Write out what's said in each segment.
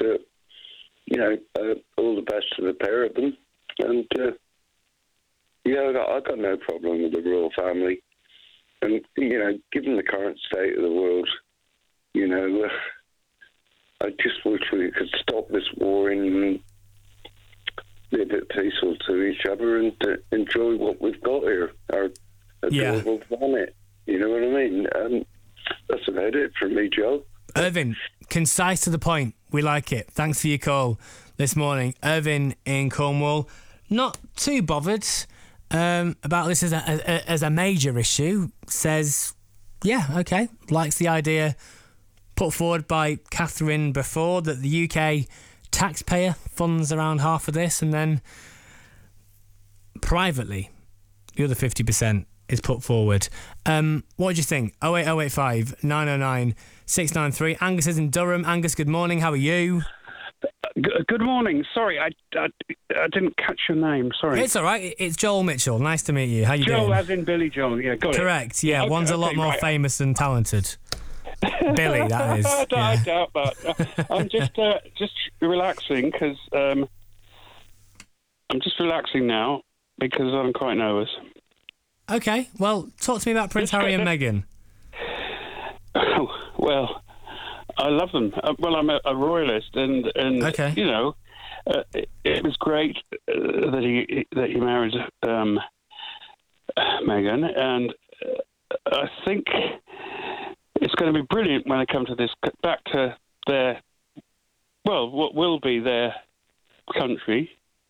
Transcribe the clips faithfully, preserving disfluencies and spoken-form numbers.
uh, you know, uh, all the best to the pair of them. And, uh, yeah, I got, I got no problem with the royal family. And, you know, given the current state of the world, you know, uh, I just wish we could stop this war and be a bit peaceful to each other and uh, enjoy what we've got here, our adorable yeah. planet. You know what I mean? Um, that's about it from me, Joe. Irvin, concise to the point. We like it. Thanks for your call this morning. Irvin in Cornwall, not too bothered um, about this as a, a, as a major issue. Says, yeah, okay, likes the idea put forward by Catherine before that the U K taxpayer funds around half of this, and then privately the other fifty percent is put forward. Um, what do you think? oh eight oh eight five, nine oh nine, six nine three. Angus is in Durham. Angus, good morning. How are you? Good morning. Sorry, I, I, I didn't catch your name. Sorry. It's all right. It's Joel Mitchell. Nice to meet you. How you Joel, doing? Joel, as in Billy Joel. Yeah, got Correct. it. Correct. Yeah, okay, one's a lot okay, more right. famous and talented. Billy, that is. I, yeah. I doubt that. I'm just uh, just relaxing because um, I'm just relaxing now because I'm quite nervous. Okay. Well, talk to me about Prince Harry and Meghan. Oh, well, I love them. Uh, well, I'm a, a royalist, and and okay. you know, uh, it, it was great uh, that he that he married um, Meghan, and uh, I think it's going to be brilliant when they come to this back to their well, what will be their country,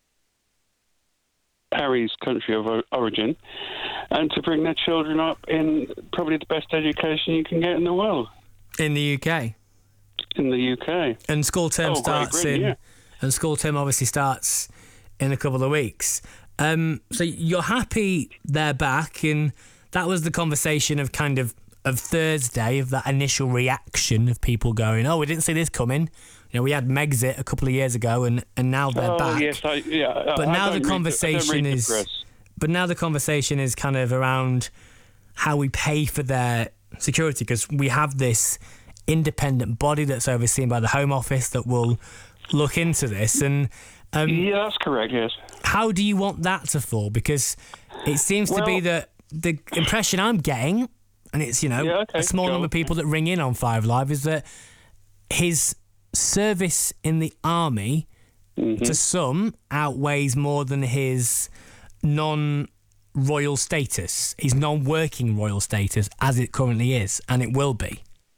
Harry's country of origin, and to bring their children up in probably the best education you can get in the world. In the U K. In the U K. And school term oh, starts Britain, in... Yeah. And school term obviously starts in a couple of weeks. Um, so you're happy they're back, and that was the conversation of kind of, of Thursday, of that initial reaction of people going, oh, we didn't see this coming. You know, we had Megxit a couple of years ago, and, and now they're oh, back. Yes, I, yeah. But I now the read conversation the, is... But now the conversation is kind of around how we pay for their security, because we have this independent body that's overseen by the Home Office that will look into this. And um, yeah, that's correct, yes. How do you want that to fall? Because it seems well, to be that the impression I'm getting, and it's, you know, yeah, okay, a small Joel. number of people that ring in on Five Live, is that his service in the army mm-hmm. to some outweighs more than his non-royal status, his non-working royal status, as it currently is, and it will be.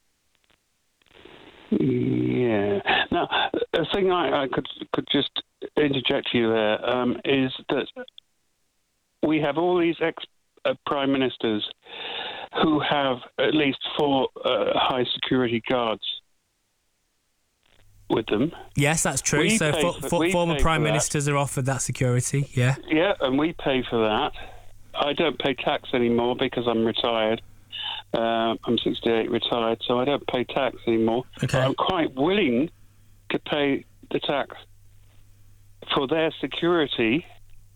Yeah. Now, a thing I, I could could just interject you there um, is that we have all these ex-prime ministers who have at least four uh, high security guards with them. Yes, that's true. We so for, for, for, former prime for ministers are offered that security, yeah. Yeah, and we pay for that. I don't pay tax anymore because I'm retired. Uh, I'm sixty-eight, retired, so I don't pay tax anymore. Okay. But I'm quite willing to pay the tax for their security.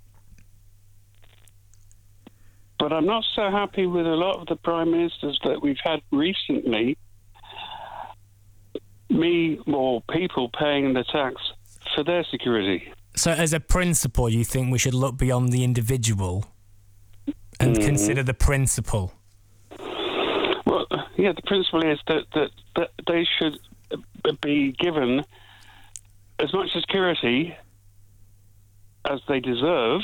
But I'm not so happy with a lot of the prime ministers that we've had recently. Me or people paying the tax for their security. So as a principle, you think we should look beyond the individual and mm. consider the principle? Well, yeah, the principle is that, that, that they should be given as much security as they deserve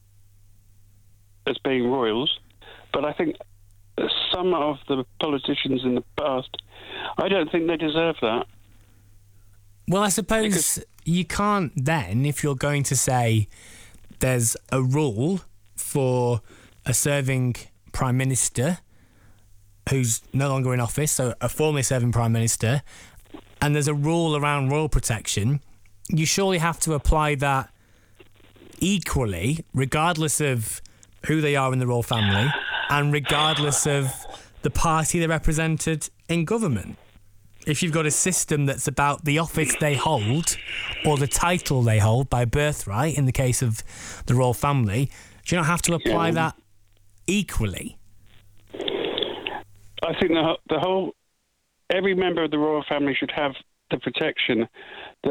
as being royals. But I think some of the politicians in the past, I don't think they deserve that. Well, I suppose because you can't then, if you're going to say there's a rule for a serving prime minister who's no longer in office, so a formerly serving prime minister, and there's a rule around royal protection, you surely have to apply that equally, regardless of who they are in the royal family and regardless of the party they're represented in government. If you've got a system that's about the office they hold or the title they hold by birthright, in the case of the royal family, do you not have to apply yeah. that equally? I think the, the whole, every member of the royal family should have the protection